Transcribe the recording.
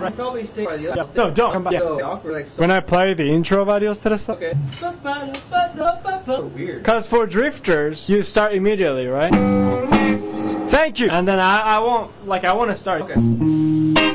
right? Probably stay by the Yeah. other. No, don't come back. So Yeah. awkward, like so. When I play the intro of Adios Teresa. Okay. Weird. Because for drifters, you start immediately, right? Thank you. And then I won't, like, I want to start. Okay.